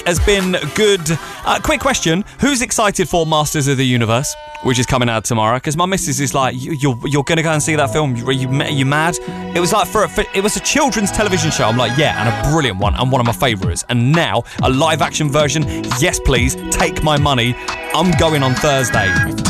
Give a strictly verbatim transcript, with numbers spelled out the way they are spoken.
has been good. Uh, quick question: who's excited for Masters of the Universe, which is coming out tomorrow? Because my missus is like, you, you're you're gonna go and see that film? You, you, you mad? It was like for, for it was a children's television show. I'm like, yeah, and a brilliant one, and one of my favourites. And now a live action version. Yes, please take my money. I'm going on Thursday.